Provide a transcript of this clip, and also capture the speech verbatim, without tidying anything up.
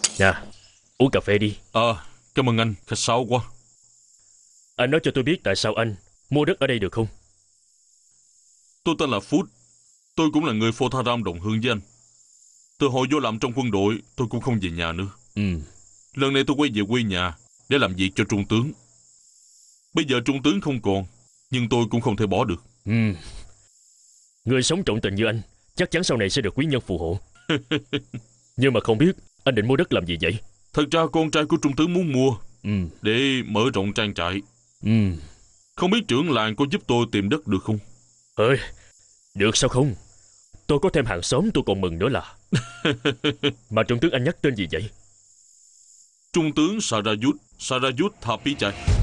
Nè, uống cà phê đi. À, cảm ơn anh, khách sáo quá. Anh nói cho tôi biết tại sao anh mua đất ở đây được không? Tôi tên là Phút. Tôi cũng là người Phô Tha Ram đồng hương với anh. Từ hồi vô làm trong quân đội, tôi cũng không về nhà nữa. Ừ. Lần này tôi quay về quê nhà để làm việc cho trung tướng. Bây giờ trung tướng không còn, nhưng tôi cũng không thể bỏ được. Ừ. Người sống trọng tình như anh chắc chắn sau này sẽ được quý nhân phù hộ. Nhưng mà không biết anh định mua đất làm gì vậy? Thật ra con trai của trung tướng muốn mua Ừ. để mở rộng trang trại. Ừ. Không biết trưởng làng có giúp tôi tìm đất được không? Ơi, được sao không? Tôi có thêm hàng xóm tôi còn mừng nữa là. Mà trung tướng anh nhắc tên gì vậy? Trung tướng Sarajut Sarajut Thapichai.